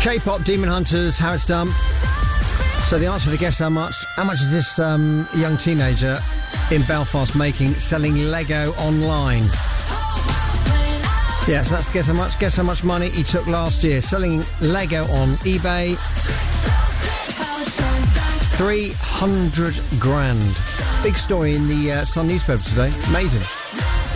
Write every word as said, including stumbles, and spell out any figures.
K-pop Demon Hunters, how it's done. So the answer for the guess how much? How much is this um, young teenager in Belfast making selling Lego online? Yeah, so that's the guess how much. Guess how much money he took last year selling Lego on eBay. three hundred grand. Big story in the uh, Sun newspaper today. Amazing.